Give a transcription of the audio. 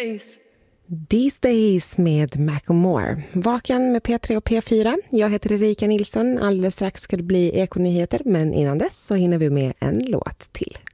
days. These Days med Macklemore. Vaken med P3 och P4. Jag heter Erika Nilsson. Alldeles strax ska det bli Ekonyheter, men innan dess så hinner vi med en låt till.